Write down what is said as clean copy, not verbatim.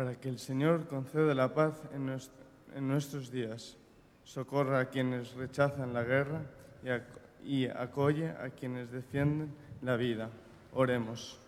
para que el Señor conceda la paz en nuestros días, socorra a quienes rechazan la guerra y acoge a quienes defienden la vida. Oremos.